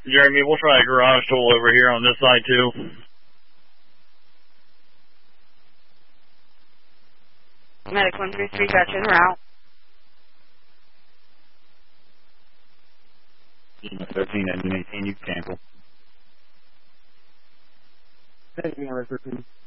Jeremy, we'll try a garage tool over here on this side too. Medic 133 got you en route. 13 and 18, you can cancel. Taking 13.